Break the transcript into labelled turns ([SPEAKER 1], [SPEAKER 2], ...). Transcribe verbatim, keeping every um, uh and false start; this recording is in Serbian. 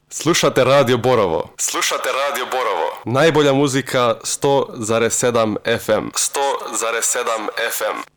[SPEAKER 1] Slušate Radio Borovo.
[SPEAKER 2] Slušate Radio Borovo.
[SPEAKER 1] Najbolja muzika sto zarez sedam ef em.
[SPEAKER 2] sto zarez sedam ef em.